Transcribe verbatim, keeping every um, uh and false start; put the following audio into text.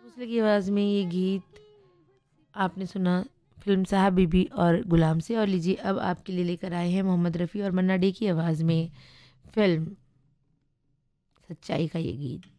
मूसले की आवाज़ में ये गीत आपने सुना फिल्म साहब बीबी और गुलाम से। और लीजिए अब आपके लिए लेकर आए हैं मोहम्मद रफ़ी और मन्ना डे की आवाज़ में फिल्म सच्चाई का ये गीत।